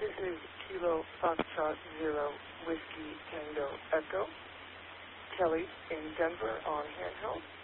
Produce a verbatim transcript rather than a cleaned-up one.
This is Kilo Foxtrot Zero Whiskey Tango Echo. Kelly in Denver on handheld.